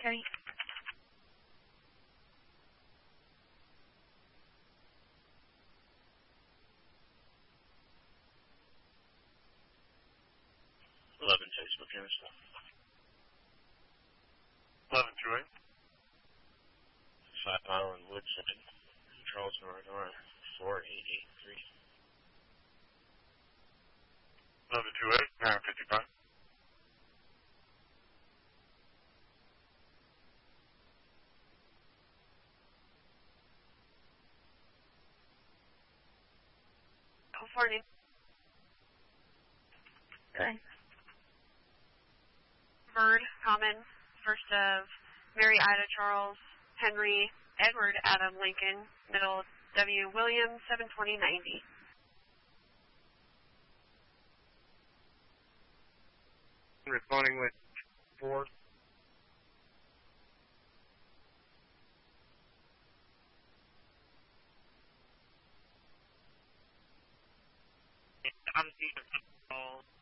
County. Facebook Afghanistan. 1128. 5 Island Woodside, Charleston, Illinois, 4883. 1128, 955. California. Okay. Bird, Common, first of Mary Ida Charles, Henry, Edward Adam Lincoln, middle W. William, 72090. Responding with 4. I'm seeing a call.